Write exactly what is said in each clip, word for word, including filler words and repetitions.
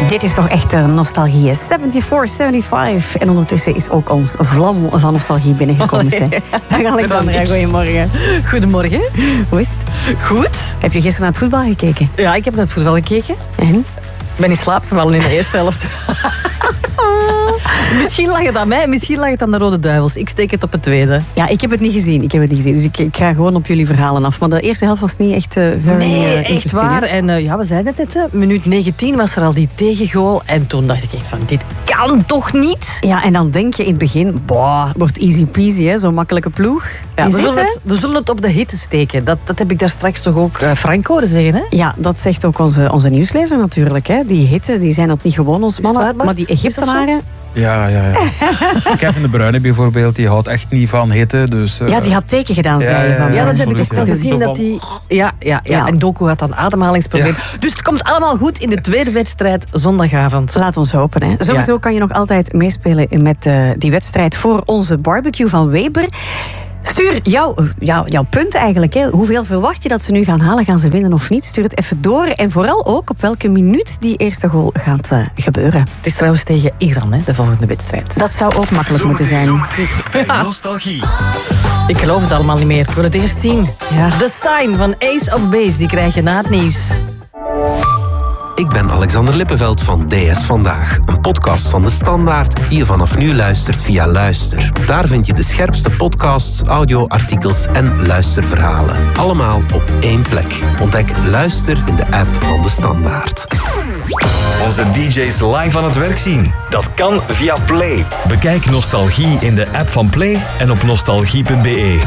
Dit is toch echt nostalgie, vierenzevenstig zevenenzeventig. En ondertussen is ook ons vlam van nostalgie binnengekomen. Oh, nee. Dag Alexandra, goedemorgen. Goedemorgen. Hoe is het? Goed. Heb je gisteren naar het voetbal gekeken? Ja, ik heb naar het voetbal gekeken. En? Ik ben in slaap gevallen in de eerste helft. Misschien lag het aan mij, misschien lag het aan de Rode Duivels. Ik steek het op het tweede. Ja, ik heb het niet gezien. Ik heb het niet gezien. Dus ik, ik ga gewoon op jullie verhalen af. Maar de eerste helft was niet echt uh, very Nee, uh, echt waar. En uh, ja, we zeiden het net, hè. Minuut negentien was er al die tegengoal. En toen dacht ik echt van, dit kan toch niet? Ja, en dan denk je in het begin, boah, wordt easy peasy, hè, zo'n makkelijke ploeg. Ja, we, zullen het, we zullen het op de hitte steken. Dat, dat heb ik daar straks toch ook uh, Frank horen zeggen, hè? Ja, dat zegt ook onze, onze nieuwslezer natuurlijk. Hè. Die hitte, die zijn dat niet gewoon, ons mannen. Waar, maar die Egyptenaren... Ja, ja, ja. Kevin De Bruyne bijvoorbeeld, die houdt echt niet van hitte. Dus, uh... Ja, die had teken gedaan, zei je. Ja, Van, Ja, dat heb ik absoluut, eens wel ja. gezien. Dat die... ja, ja, ja, Ja. en Doku had dan ademhalingsprobleem. Ja. Dus het komt allemaal goed in de tweede wedstrijd zondagavond. Laat ons hopen. Hè. Sowieso Ja. kan je nog altijd meespelen met uh, die wedstrijd voor onze barbecue van Weber. Stuur jouw, jouw, jouw punt eigenlijk. Hè. Hoeveel verwacht je dat ze nu gaan halen? Gaan ze winnen of niet? Stuur het even door. En vooral ook op welke minuut die eerste goal gaat uh, gebeuren. Het is trouwens tegen Iran, hè, de volgende wedstrijd. Dat zou ook makkelijk moeten zijn. Bij Nostalgie. Ik geloof het allemaal niet meer. Ik wil het eerst zien. Ja. The Sign van Ace of Base, die krijg je na het nieuws. Ik ben Alexander Lippenveld van D S Vandaag, een podcast van De Standaard die je vanaf nu luistert via Luister. Daar vind je de scherpste podcasts, audioartikels en luisterverhalen. Allemaal op één plek. Ontdek Luister in de app van De Standaard. Onze D J's live aan het werk zien. Dat kan via Play. Bekijk Nostalgie in de app van Play en op nostalgie punt b e.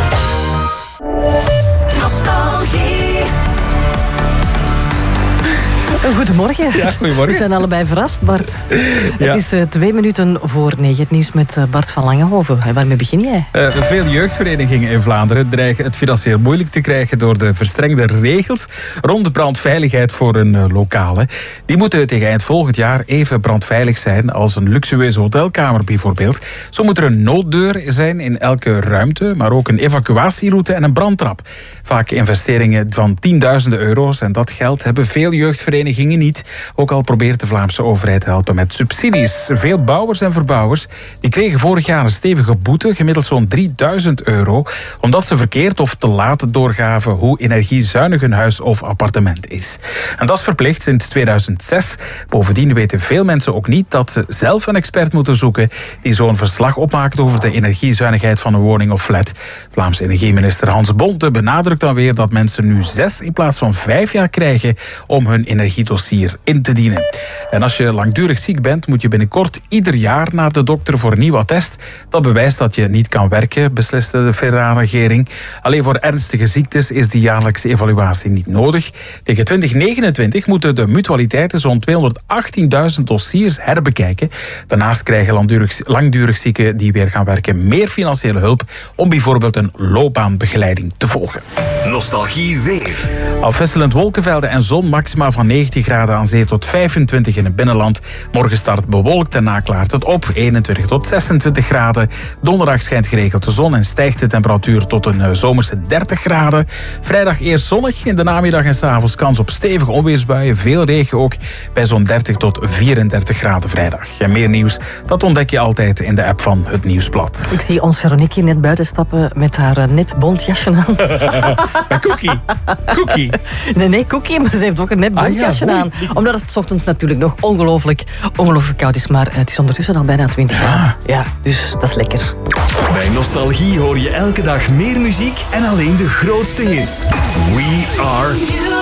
Goedemorgen. Ja, goedemorgen. We zijn allebei verrast, Bart. Ja. Het is uh, twee minuten voor negen. Het nieuws met uh, Bart van Langenhoven. En waarmee begin jij? Uh, veel jeugdverenigingen in Vlaanderen dreigen het financieel moeilijk te krijgen door de verstrengde regels rond brandveiligheid voor een uh, lokale. Die moeten tegen eind volgend jaar even brandveilig zijn als een luxueuze hotelkamer bijvoorbeeld. Zo moet er een nooddeur zijn in elke ruimte, maar ook een evacuatieroute en een brandtrap. Vaak investeringen van tienduizenden euro's en dat geld hebben veel jeugdverenigingen niet. Ook al probeert de Vlaamse overheid te helpen met subsidies. Veel bouwers en verbouwers die kregen vorig jaar een stevige boete, gemiddeld zo'n drieduizend euro, omdat ze verkeerd of te laat doorgaven hoe energiezuinig een huis of appartement is. En dat is verplicht sinds tweeduizend zes. Bovendien weten veel mensen ook niet dat ze zelf een expert moeten zoeken die zo'n verslag opmaakt over de energiezuinigheid van een woning of flat. Vlaamse energieminister Hans Bonte benadrukt dan weer dat mensen nu zes in plaats van vijf jaar krijgen om hun energiedossier in te dienen. En als je langdurig ziek bent, moet je binnenkort ieder jaar naar de dokter voor een nieuw attest. Dat bewijst dat je niet kan werken, besliste de federale regering. Alleen voor ernstige ziektes is die jaarlijkse evaluatie niet nodig. Tegen twintig negenentwintig moeten de mutualiteiten zo'n tweehonderdachttienduizend dossiers herbekijken. Daarnaast krijgen langdurig, langdurig zieken die weer gaan werken meer financiële hulp om bijvoorbeeld een loopbaanbegeleiding te volgen. Nostalgie weer. Afwisselend wolkenvelden en zon, maxima van negentien graden aan zee tot vijfentwintig in het binnenland. Morgen start bewolkt en na klaart het op, eenentwintig tot zesentwintig graden. Donderdag schijnt geregeld de zon en stijgt de temperatuur tot een uh, zomerse dertig graden. Vrijdag eerst zonnig, in de namiddag en 's avonds kans op stevige onweersbuien, veel regen ook, bij zo'n dertig tot vierendertig graden vrijdag. En meer nieuws, dat ontdek je altijd in de app van Het Nieuwsblad. Ik zie ons Veronique net buiten stappen met haar uh, nep bontjasje aan. Cookie. Cookie. Nee, nee, Cookie, maar ze heeft ook een nep Ah, ja, bontjasje oei. aan. Omdat het 's ochtends natuurlijk nog ongelooflijk, ongelooflijk koud is. Maar uh, het is ondertussen al bijna twintig graden. Ja, dus dat is lekker. Bij Nostalgie hoor je elke dag meer muziek en alleen de grootste hits. We are...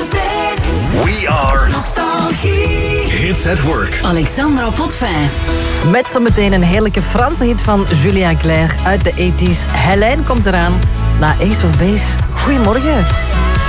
We are... Hits at Work. Alexandra Potvin. Met zometeen een heerlijke Franse hit van Julien Clerc uit de tachtiger. Helene komt eraan na Ace of Base. Goedemorgen.